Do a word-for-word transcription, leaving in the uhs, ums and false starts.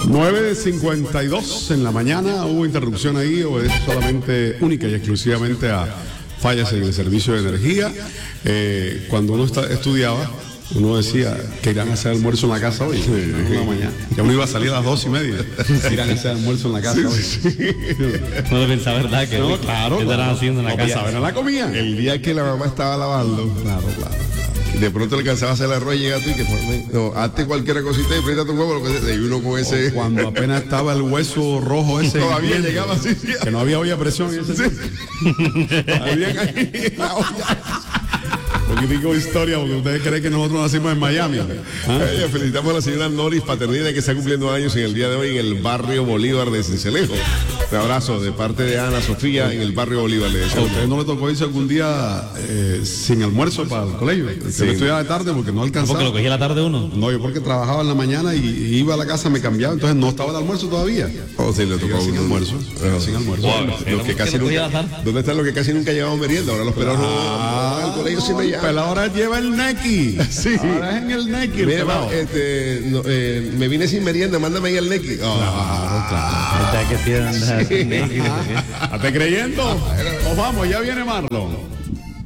nueve cincuenta y dos en la mañana, hubo interrupción ahí, obedece solamente, única y exclusivamente a fallas en el servicio de energía. Eh, cuando uno está, estudiaba, uno decía que irán a hacer almuerzo en la casa hoy, en la mañana. Ya uno iba a salir a las dos y media. Irán a hacer almuerzo en la casa sí, hoy. Sí, sí. No lo pensaba, ¿verdad? Que, no, claro. ¿Qué estarán claro. haciendo en la no casa? Pensaba, la comida. El día que la mamá estaba lavando, claro, claro. Y de pronto le alcanzaba a hacer el arroz y llega tú y que no, hazte cualquier cosita y frita tu huevo, lo que sea, y uno con ese. O cuando apenas estaba el hueso rojo ese. Todavía llegaba así, sí. Que no había olla a presión. Y ese sí. No podían ahí la olla. Poquitico de historia, porque ustedes creen que nosotros nacimos en Miami. ¿Ah? Eh, felicitamos a la señora Noris Paternina, que está cumpliendo años en el día de hoy en el barrio Bolívar de Sincelejo. Un abrazo de parte de Ana Sofía en el barrio Bolívar. Le ¿A usted no le tocó irse algún día eh, sin almuerzo para el colegio? Sí. Yo estudiaba de tarde porque no alcanzaba. ¿Porque lo cogía la tarde uno? No, yo porque trabajaba en la mañana y, y iba a la casa, me cambiaba, entonces no estaba de almuerzo todavía. Oh, sí, le tocó sin almuerzo. Uh, sin almuerzo. Wow, los, los que casi nunca, ¿dónde están los que casi nunca llevaban merienda? Ahora los pelados ah, no, no, el colegio sí me llama. Pero ahora lleva el Neki. Sí. Ahora es en el Neki. Mira, va, este, no, eh, me vine sin merienda, mándame ahí el Neki. Oh, claro, claro. Que sí. ¿Estás creyendo? Nos vamos, ya viene Marlon.